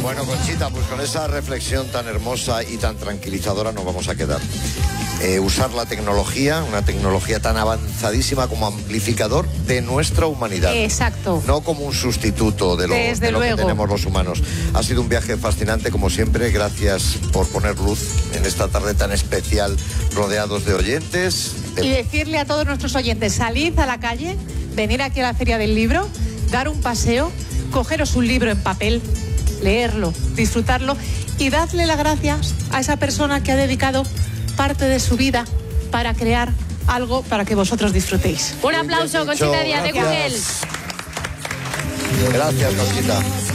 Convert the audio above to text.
Bueno, Conchita, pues con esa reflexión tan hermosa y tan tranquilizadora nos vamos a quedar. Usar la tecnología, una tecnología tan avanzadísima como amplificador de nuestra humanidad. Exacto. No como un sustituto de lo que tenemos los humanos. Ha sido un viaje fascinante como siempre. Gracias por poner luz en esta tarde tan especial, rodeados de oyentes. Y decirle a todos nuestros oyentes, salid a la calle, venir aquí a la Feria del Libro, dar un paseo, cogeros un libro en papel, leerlo, disfrutarlo y dadle las gracias a esa persona que ha dedicado parte de su vida para crear algo para que vosotros disfrutéis. Un aplauso, Conchita Díaz de Gugel. Gracias, Conchita.